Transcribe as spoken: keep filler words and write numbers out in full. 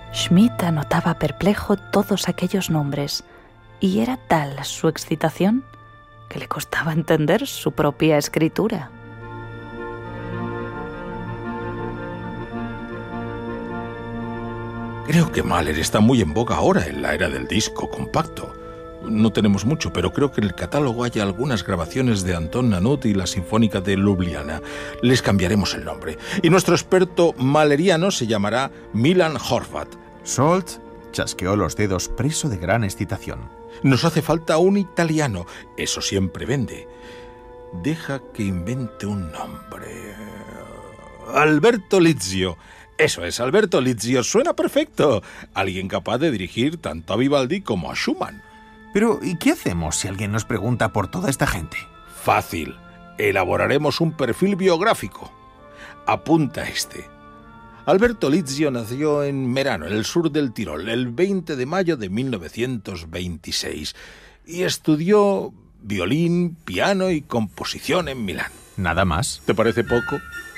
Schmidt anotaba perplejo todos aquellos nombres, y era tal su excitación que le costaba entender su propia escritura. Creo que Mahler está muy en boga ahora en la era del disco compacto. No tenemos mucho, pero creo que en el catálogo hay algunas grabaciones de Anton Nanut y la Sinfónica de Ljubljana. Les cambiaremos el nombre. Y nuestro experto mahleriano se llamará Milan Horváth. Scholz chasqueó los dedos preso de gran excitación. Nos hace falta un italiano. Eso siempre vende. Deja que invente un nombre. Alberto Lizio. Eso es, Alberto Lizio. Suena perfecto. Alguien capaz de dirigir tanto a Vivaldi como a Schumann. Pero, ¿y qué hacemos si alguien nos pregunta por toda esta gente? Fácil. Elaboraremos un perfil biográfico. Apunta este. Alberto Lizio nació en Merano, en el sur del Tirol, el veinte de mayo de mil novecientos veintiséis y estudió violín, piano y composición en Milán. ¿Nada más? ¿Te parece poco?